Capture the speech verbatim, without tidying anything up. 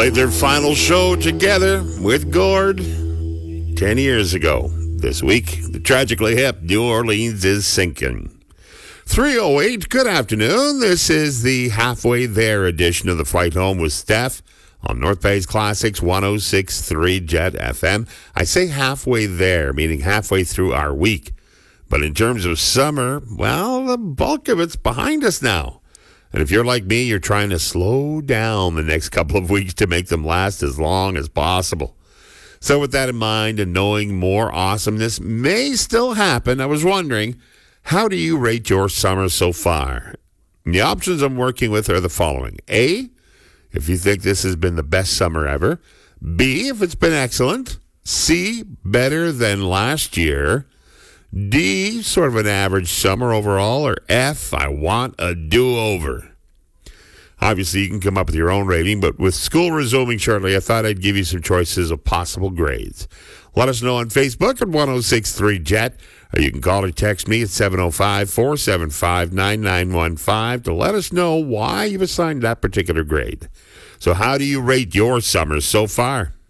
played their final show together with Gord ten years ago. This week, the tragically hip New Orleans is sinking. three oh eight, good afternoon. This is the Halfway There edition of The Flight Home with Steph on North Bay's Classics one oh six point three Jet F M. I say halfway there, meaning halfway through our week. But in terms of summer, well, the bulk of it's behind us now. And if you're like me, you're trying to slow down the next couple of weeks to make them last as long as possible. So with that in mind and knowing more awesomeness may still happen, I was wondering, how do you rate your summer so far? And the options I'm working with are the following. A, if you think this has been the best summer ever. B, if it's been excellent. C, better than last year. D, sort of an average summer overall. Or F, I want a do-over. Obviously, you can come up with your own rating, but with school resuming shortly, I thought I'd give you some choices of possible grades. Let us know on Facebook at one oh six point three Jet, or you can call or text me at seven oh five, four seven five, nine nine one five to let us know why you've assigned that particular grade. So how do you rate your summer so far?